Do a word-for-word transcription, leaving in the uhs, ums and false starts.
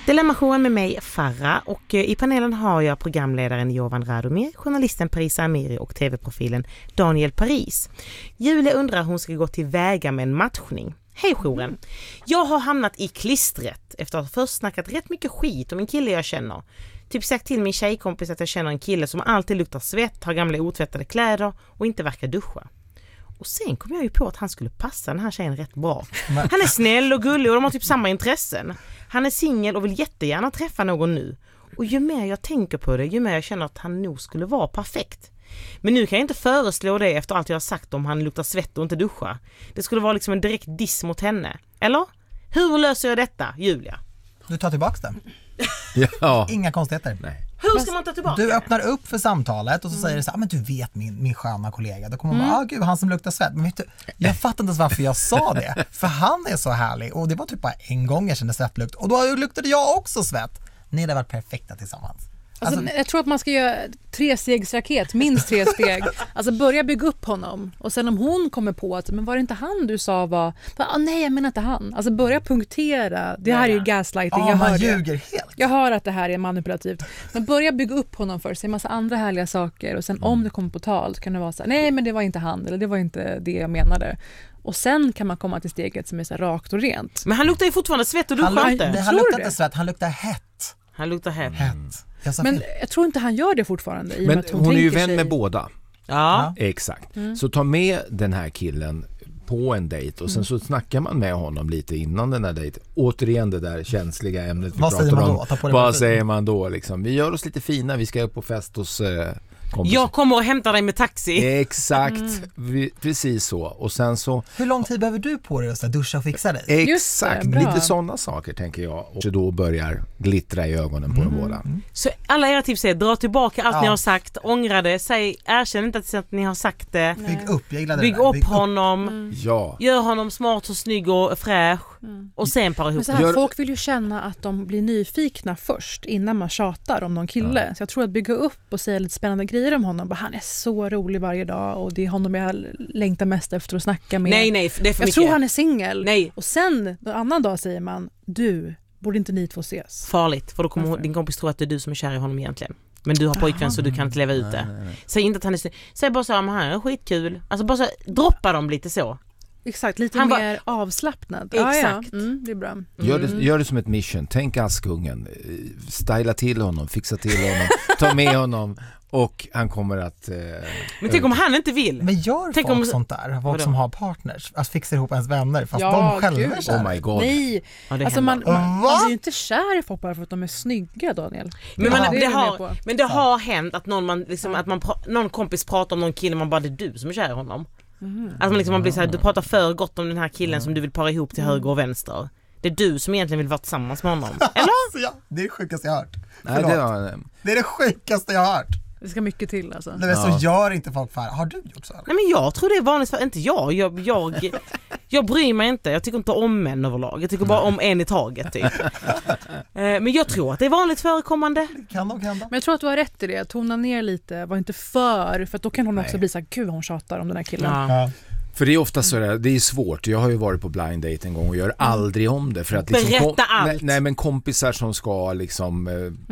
Dilemmashowen med mig, Farah, och i panelen har jag programledaren Jovan Radomir, journalisten Parisa Amiri och tv-profilen Daniel Paris. Julia undrar hon ska gå till väga med en matchning. Hej jouren! Jag har hamnat i klistret efter att ha först snackat rätt mycket skit om en kille jag känner. Typ sagt till min tjejkompis att jag känner en kille som alltid luktar svett, har gamla otvättade kläder och inte verkar duscha. Och sen kom jag ju på att han skulle passa den här tjejen rätt bra. Han är snäll och gullig och de har typ samma intressen. Han är singel och vill jättegärna träffa någon nu. Och ju mer jag tänker på det, ju mer jag känner att han nog skulle vara perfekt. Men nu kan jag inte föreslå det efter allt jag har sagt om han luktar svett och inte duscha. Det skulle vara liksom en direkt diss mot henne. Eller? Hur löser jag detta, Julia? Du tar tillbaka den. Ja. Inga konstigheter. Nej. Hur ska man ta tillbaka? Du öppnar upp för samtalet och så mm. säger du så här, men du vet min, min sköna kollega. Då kommer man mm. bara, ah, gud, han som luktar svett. Men vet du, jag fattar inte ens varför jag sa det. För han är så härlig. Och det var typ bara en gång jag kände svettlukt. Och då luktade jag också svett. Ni hade varit perfekta tillsammans. Alltså, alltså, jag tror att man ska göra tre stegsraket, minst tre steg. Alltså börja bygga upp honom. Och sen om hon kommer på att, men var det inte han du sa var, ah, nej jag menar inte han. Alltså börja punktera. Det här är ju gaslighting, ja, jag man hör ljuger det. helt. Jag hör att det här är manipulativt. Men börja bygga upp honom först, säg en massa andra härliga saker. Och sen mm. om det kommer på tal så kan det vara så här, nej men det var inte han, eller det var inte det jag menade. Och sen kan man komma till steget som är så här rakt och rent. Men han luktar ju fortfarande svett och du han, inte. Han, han luktar inte svett, han luktar hett. Han luktar hett. hett. Jag men jag tror inte han gör det fortfarande. I men att hon hon är ju vän sig. med båda. Ja. Exakt. Mm. Så ta med den här killen på en dejt och sen mm. så snackar man med honom lite innan den här dejten. Återigen det där känsliga ämnet vi vad pratar säger man om. då? Vad säger man då? Liksom? Vi gör oss lite fina, vi ska upp på fest hos... Eh, Kompis. Jag kommer och hämtar dig med taxi. Exakt, mm. vi, precis så. Och sen så... Hur lång tid behöver du på dig att duscha och fixa dig? Exakt, det, lite sådana saker tänker jag. Och så då börjar glittra i ögonen på mm. de båda. Mm. Så alla era tips är, dra tillbaka allt ja. ni har sagt, ångra det, säg, erkänn inte att ni har sagt det. Nej. Bygg upp, jag gillade Bygg det där. upp Bygg honom, upp. Mm. Ja. Gör honom smart och snygg och fräsch mm. och sen para ihop. Men så här, folk vill ju känna att de blir nyfikna först innan man tjatar om någon kille. Ja. Så jag tror att bygga upp och säga lite spännande grejer om honom, bara, han är så rolig varje dag och det är honom jag längtar mest efter att snacka med. Nej, nej, det är för jag mycket. tror han är singel. Nej. Och sen, en annan dag säger man, du, borde inte ni två ses? Farligt, för då kommer Varför? din kompis tro att det är du som är kär i honom egentligen. Men du har pojkvän så du kan inte leva ut det. Nej, nej. Säg inte att han är... Säg bara så här, han är skitkul. Alltså bara så här, droppa dem lite så. Exakt, lite han mer var... avslappnad. Exakt. Ah, ja. mm, det är bra. Mm. Gör, det, gör det som ett mission. Tänk Askungen. Styla till honom, fixa till honom, ta med honom och han kommer att... Eh, men tänk om han inte vill. Men gör tänk folk om... sånt där? Folk som har partners. Att fixa ihop ens vänner fast ja, de själva gud. är kär. Oh my god. Nej, ja, alltså man, man, Va? man är ju inte kär i folk bara för att de är snygga, Daniel. Men, man, ja, det det har, men det ja. har hänt att någon, man, liksom, ja. att man, någon kompis pratar om någon kille man bara, det är du som är kär i honom. Mm. Att man, liksom, man blir så här, du pratar för gott om den här killen mm. som du vill para ihop till mm. höger och vänster. Det är du som egentligen vill vara tillsammans med honom. Eller? Alltså, ja, det är det sjukaste jag har hört. Nej, det, var... det är det sjukaste jag har hört. Det ska mycket till alltså. Det är så ja. Gör inte folk för. Har du gjort så? Nej, men jag tror det är vanligt för inte jag. Jag, jag, jag bryr mig inte. Jag tycker inte om män överlag. Jag tycker bara om en i taget typ. Men jag tror att det är vanligt förekommande. Kan de, kan de. Men jag tror att du har rätt i det. Tona ner lite. Var inte för. För att då kan hon också Nej. bli så här, gud hon tjatar om den här killen. Ja. Ja. För det är ofta så där, det är svårt. Jag har ju varit på blind date en gång och gör aldrig om det. För att liksom Berätta kom, allt. Nej, nej men kompisar som ska liksom...